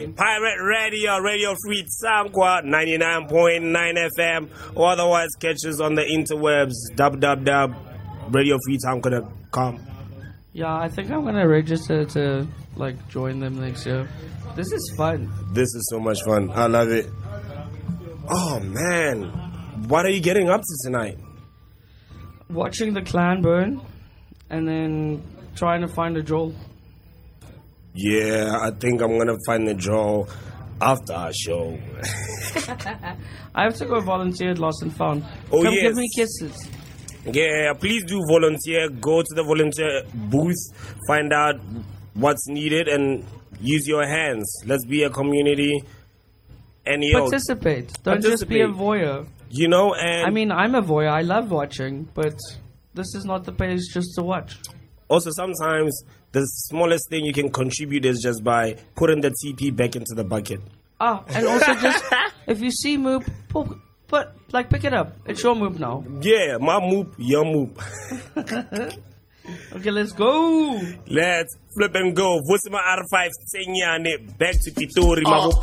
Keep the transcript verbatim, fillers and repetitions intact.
Pirate Radio, Radio Free Samkwa, ninety-nine point nine F M, or otherwise catch us on the interwebs, w w w dot radio free samkwa dot com. Yeah, I think I'm gonna register to like join them next year. This is fun. This is so much fun. I love it. Oh man, what are you getting up to tonight? Watching the clan burn, and then trying to find a Joel. Yeah, I think I'm gonna find the Joel after our show. I have to go volunteer at Lost and Found. Oh, Come yes. give me kisses. Yeah, please do volunteer. Go to the volunteer booth, find out what's needed, and use your hands. Let's be a community. And yo, Participate. Don't just be a participate. voyeur. You know, and I mean, I'm a voyeur. I love watching, but this is not the place just to watch. also sometimes the smallest thing you can contribute is just by putting the T P back into the bucket. Ah, and also just if you see Moop, put, put like pick it up. It's your Moop now. Yeah, my moop, your moop. Okay, let's go. Let's flip and go. Vusima R five, Back to Pitori,